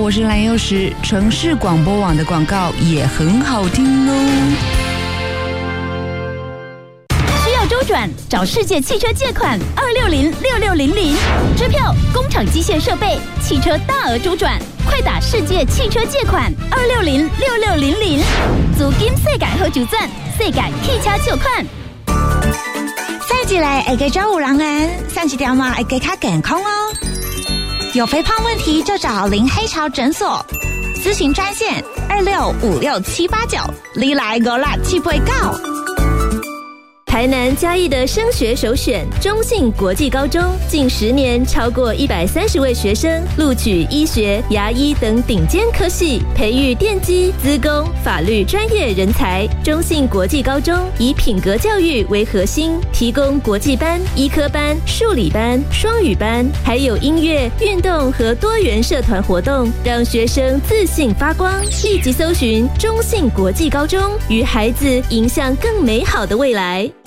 我是蓝幼时。城市广播网的广告也很好听哦。 需要周转，找世界汽车借款2606600，支票、工厂机械设备、汽车大额周转，快打世界汽车借款2606600，租金世界好就赚，世界汽车借款。 再一来会给照顾人人，上一条嘛会给较健康哦。有肥胖问题就找林黑潮诊所，咨询专线26568789，你来56789。 台南嘉义的升学首选中信国际高中，近10年超过130位学生录取医学、牙医等顶尖科系，培育电机、资工、法律专业人才。中信国际高中以品格教育为核心，提供国际班、医科班、数理班、双语班，还有音乐、运动和多元社团活动，让学生自信发光。立即搜寻中信国际高中，与孩子迎向更美好的未来。